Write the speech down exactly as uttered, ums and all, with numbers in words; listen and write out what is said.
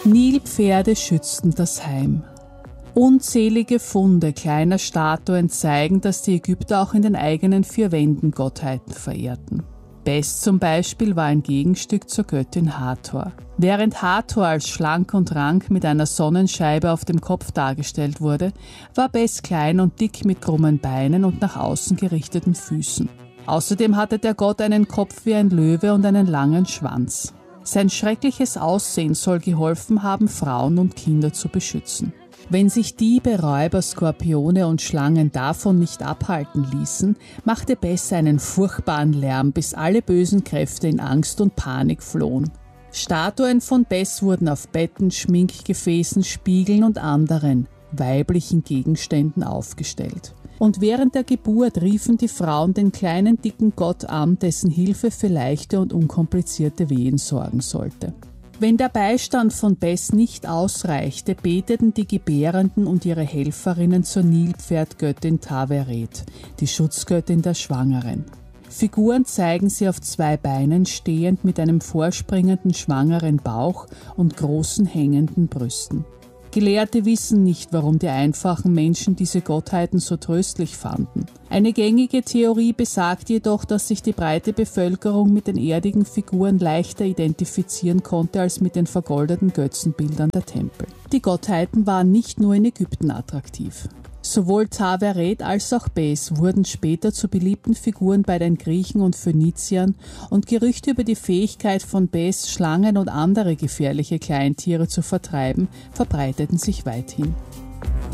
Nilpferde schützten das Heim. Unzählige Funde kleiner Statuen zeigen, dass die Ägypter auch in den eigenen vier Wänden Gottheiten verehrten. Bes zum Beispiel war ein Gegenstück zur Göttin Hathor. Während Hathor als schlank und rank mit einer Sonnenscheibe auf dem Kopf dargestellt wurde, war Bes klein und dick mit krummen Beinen und nach außen gerichteten Füßen. Außerdem hatte der Gott einen Kopf wie ein Löwe und einen langen Schwanz. Sein schreckliches Aussehen soll geholfen haben, Frauen und Kinder zu beschützen. Wenn sich Diebe, Räuber, Skorpione und Schlangen davon nicht abhalten ließen, machte Bes einen furchtbaren Lärm, bis alle bösen Kräfte in Angst und Panik flohen. Statuen von Bes wurden auf Betten, Schminkgefäßen, Spiegeln und anderen weiblichen Gegenständen aufgestellt. Und während der Geburt riefen die Frauen den kleinen dicken Gott an, dessen Hilfe für leichte und unkomplizierte Wehen sorgen sollte. Wenn der Beistand von Bes nicht ausreichte, beteten die Gebärenden und ihre Helferinnen zur Nilpferdgöttin Taweret, die Schutzgöttin der Schwangeren. Figuren zeigen sie auf zwei Beinen stehend mit einem vorspringenden schwangeren Bauch und großen hängenden Brüsten. Gelehrte wissen nicht, warum die einfachen Menschen diese Gottheiten so tröstlich fanden. Eine gängige Theorie besagt jedoch, dass sich die breite Bevölkerung mit den erdigen Figuren leichter identifizieren konnte als mit den vergoldeten Götzenbildern der Tempel. Die Gottheiten waren nicht nur in Ägypten attraktiv. Sowohl Taweret als auch Bes wurden später zu beliebten Figuren bei den Griechen und Phöniziern und Gerüchte über die Fähigkeit von Bes, Schlangen und andere gefährliche Kleintiere zu vertreiben, verbreiteten sich weithin.